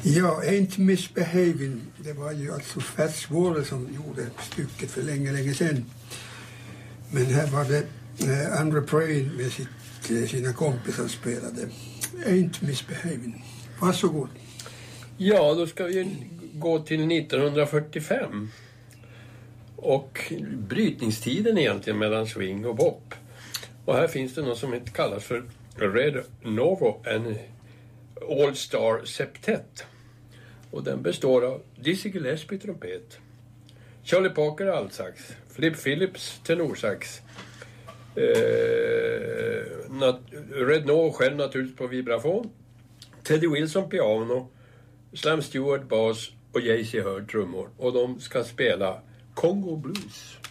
Ja, Ain't Misbehaving, det var ju alltså Fats Waller som gjorde stycket för länge sedan. Men här var det Andre Prain med sina kompisar spelade Ain't Misbehaving. Varsågod. Ja, då ska vi gå till 1945. Och brytningstiden egentligen mellan swing och bop. Och här finns det något som kallas för Red Novo, en All-Star Septet. Och den består av Dizzy Gillespie trumpet, Charlie Parker altsax, Flip Phillips tenorsax, Red Novo själv naturligtvis på vibrafon, Teddy Wilson piano, Slam Stewart bas och J.C. Hurd trummor. Och de ska spela Congo Blues.